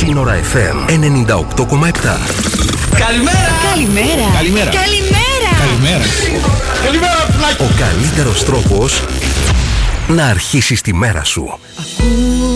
Σύνορα FM 98,7. Καλημέρα! Καλημέρα! Καλημέρα! Καλημέρα! Καλημέρα! Καλημέρα! Ο καλύτερος τρόπος να αρχίσεις τη μέρα σου.